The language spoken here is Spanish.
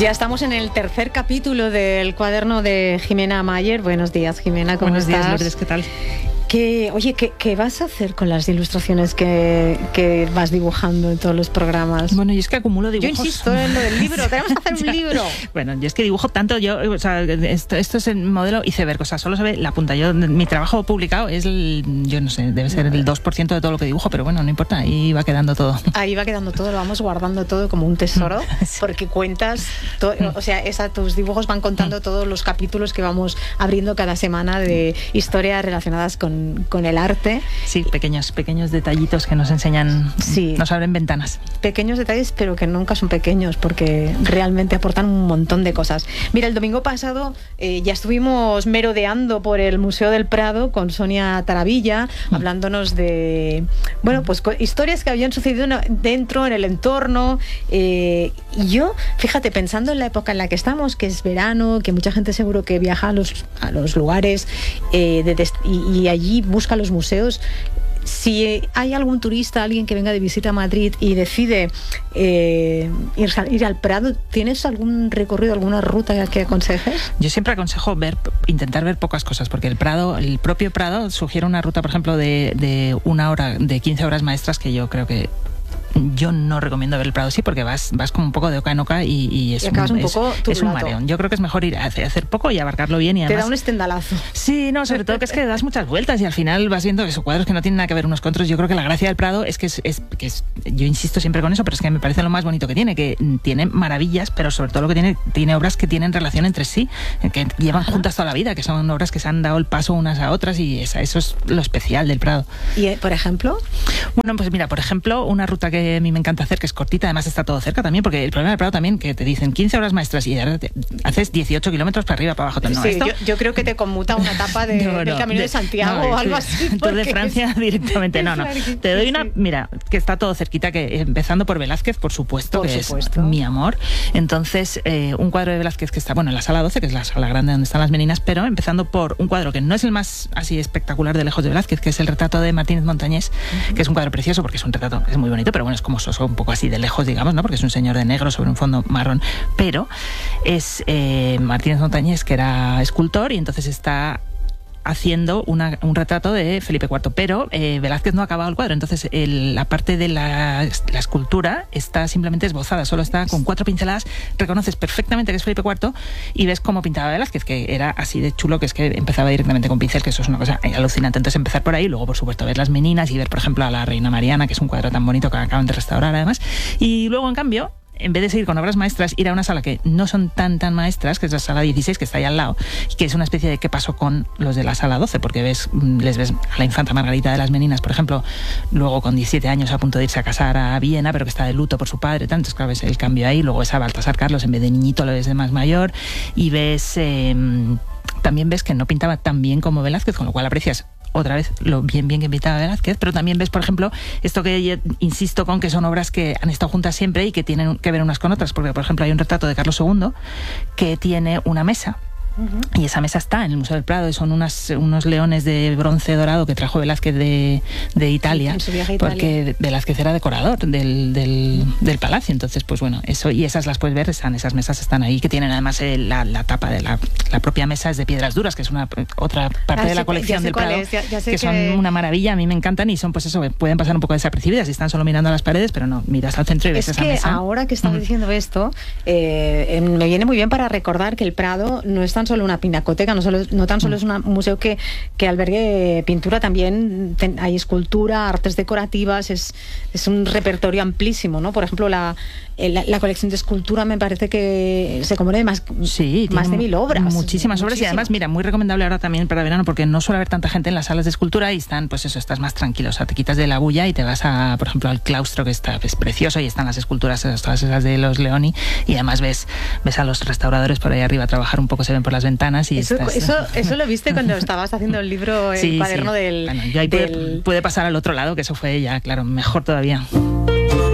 Ya estamos en el tercer capítulo del cuaderno de Jimena Mayer. Buenos días, Jimena, ¿cómo estás? Buenos días, Lourdes, ¿qué tal? ¿Qué vas a hacer con las ilustraciones que vas dibujando en todos los programas? Bueno, yo es que acumulo dibujos. Yo insisto en lo del libro, tenemos que hacer un libro. Bueno, yo es que dibujo tanto, esto es el modelo iceberg, o sea, solo se ve la punta. Mi trabajo publicado es, yo no sé, debe ser el 2% de todo lo que dibujo, pero bueno, no importa, ahí va quedando todo. Ahí va quedando todo, lo vamos guardando todo como un tesoro, porque cuentas, tus dibujos van contando todos los capítulos que vamos abriendo cada semana de historias relacionadas con el arte. Sí, pequeños detallitos que nos enseñan, sí, nos abren ventanas. Pequeños detalles, pero que nunca son pequeños, porque realmente aportan un montón de cosas. Mira, el domingo pasado ya estuvimos merodeando por el Museo del Prado con Sonia Taravilla, hablándonos de, bueno, pues historias que habían sucedido dentro, en el entorno. Y yo, fíjate, pensando en la época en la que estamos, que es verano, que mucha gente seguro que viaja a los lugares y allí busca los museos. Si hay algún turista, alguien que venga de visita a Madrid y decide ir al Prado, ¿tienes algún recorrido, alguna ruta que aconsejes? Yo siempre aconsejo intentar ver pocas cosas, porque el propio Prado sugiere una ruta, por ejemplo, de 1 hora, de 15 horas maestras, que yo creo que yo no recomiendo ver el Prado, sí, porque vas como un poco de oca en oca y es un mareón. Yo creo que es mejor ir a hacer poco y abarcarlo bien, y además te da un estendalazo. Sí, no, sobre todo que es que das muchas vueltas y al final vas viendo esos cuadros que no tienen nada que ver unos con otros. Yo creo que la gracia del Prado es que yo insisto siempre con eso, pero es que me parece lo más bonito que tiene maravillas, pero sobre todo lo que tiene obras que tienen relación entre sí, que llevan juntas toda la vida, que son obras que se han dado el paso unas a otras, y eso es lo especial del Prado. ¿Y por ejemplo? Bueno, pues mira, por ejemplo, una ruta que a mí me encanta hacer, que es cortita, además está todo cerca también, porque el problema del Prado también, que te dicen 15 horas maestras y haces 18 kilómetros para arriba, para abajo. No, sí, yo creo que te conmuta una etapa del Camino de Santiago o algo así. Tú de Francia directamente, no. Te doy una, mira, que está todo cerquita, que empezando por Velázquez, por supuesto, es mi amor. Entonces, un cuadro de Velázquez que está, en la sala 12, que es la sala grande donde están las meninas, pero empezando por un cuadro que no es el más así espectacular de lejos de Velázquez, que es el retrato de Martínez Montañés, que es un cuadro precioso, porque es un retrato, es muy bonito, pero bueno, es como soso, un poco así de lejos, digamos, ¿no? Porque es un señor de negro sobre un fondo marrón, pero es Martínez Montañés, que era escultor, y entonces está haciendo un retrato de Felipe IV, pero Velázquez no ha acabado el cuadro, entonces la parte de la escultura está simplemente esbozada, solo está con 4 pinceladas, reconoces perfectamente que es Felipe IV y ves cómo pintaba Velázquez, que era así de chulo, que es que empezaba directamente con pincel, que eso es una cosa alucinante. Entonces empezar por ahí, luego por supuesto ver las meninas y ver, por ejemplo, a la Reina Mariana, que es un cuadro tan bonito que acaban de restaurar además, y luego en cambio, en vez de seguir con obras maestras, ir a una sala que no son tan maestras, que es la sala 16, que está ahí al lado, y que es una especie de qué pasó con los de la sala 12, porque les ves a la infanta Margarita de las Meninas, por ejemplo, luego con 17 años a punto de irse a casar a Viena, pero que está de luto por su padre, entonces claro, ves el cambio ahí, luego ves a Baltasar Carlos, en vez de niñito lo ves de más mayor, y también ves que no pintaba tan bien como Velázquez, con lo cual aprecias otra vez lo bien que pintaba Velázquez, pero también ves, por ejemplo, esto que insisto con que son obras que han estado juntas siempre y que tienen que ver unas con otras, porque por ejemplo hay un retrato de Carlos II que tiene una mesa. Y esa mesa está en el Museo del Prado y son unos leones de bronce dorado que trajo Velázquez de Italia, porque Velázquez era decorador del palacio. Entonces, pues bueno, eso, y esas las puedes ver, esas mesas están ahí, que tienen además la tapa de la propia mesa es de piedras duras, que es otra parte de la colección del Prado, que son una maravilla, a mí me encantan y son, pues eso, pueden pasar un poco desapercibidas y están solo mirando a las paredes, pero no, miras al centro y ves esa mesa. Ahora que estás diciendo esto, me viene muy bien para recordar que el Prado no es tan solo una pinacoteca, no tan solo es un museo que albergue pintura, también hay escultura, artes decorativas, es un repertorio amplísimo, ¿no? Por ejemplo, la colección de escultura me parece que se compone de más de 1000 obras. Muchísimas obras, y además, mira, muy recomendable ahora también para verano, porque no suele haber tanta gente en las salas de escultura y están, pues eso, estás más tranquilo, o sea, te quitas de la bulla y te vas por ejemplo, al claustro, que es precioso, y están las esculturas, todas esas de los Leoni, y además ves a los restauradores por ahí arriba trabajar un poco, se ven por las ventanas. Y eso lo viste cuando estabas haciendo el libro, el cuaderno del... Bueno, yo ahí puede pasar al otro lado, que eso fue ya, claro, mejor todavía.